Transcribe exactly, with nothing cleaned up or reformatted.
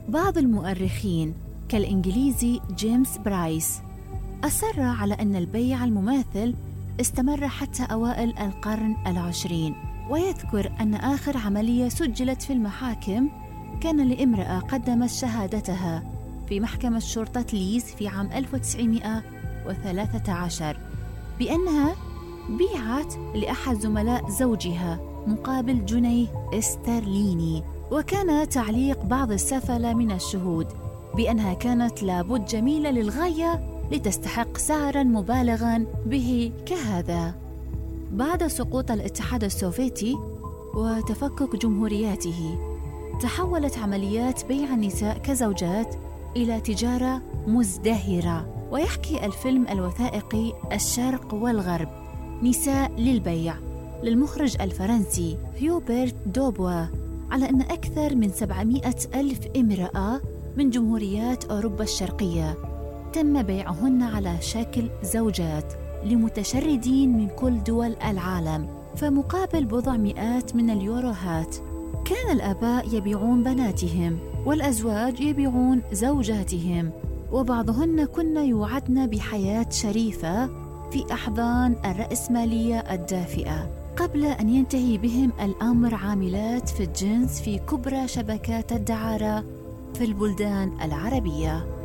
بعض المؤرخين كالإنجليزي جيمس برايس أصر على أن البيع المماثل استمر حتى أوائل القرن العشرين، ويذكر أن آخر عملية سجلت في المحاكم كان لامرأة قدمت شهادتها في محكمة شرطة ليز في عام ألف وتسعمائة وثلاثة عشر بأنها بيعت لأحد زملاء زوجها مقابل جنيه استرليني. وكان تعليق بعض السفلة من الشهود بأنها كانت لابد جميلة للغاية لتستحق سعراً مبالغاً به كهذا. بعد سقوط الاتحاد السوفيتي وتفكك جمهورياته، تحولت عمليات بيع النساء كزوجات إلى تجارة مزدهرة. ويحكي الفيلم الوثائقي الشرق والغرب نساء للبيع للمخرج الفرنسي هيوبرت دوبوا على أن أكثر من سبعمائة ألف امرأة من جمهوريات أوروبا الشرقية تم بيعهن على شكل زوجات لمتشردين من كل دول العالم، فمقابل بضع مئات من اليوروهات. كان الآباء يبيعون بناتهم والأزواج يبيعون زوجاتهم، وبعضهن كن يوعدن بحياة شريفة في أحضان الرأسمالية الدافئة، قبل أن ينتهي بهم الأمر عاملات في الجنس في كبرى شبكات الدعارة في البلدان العربية.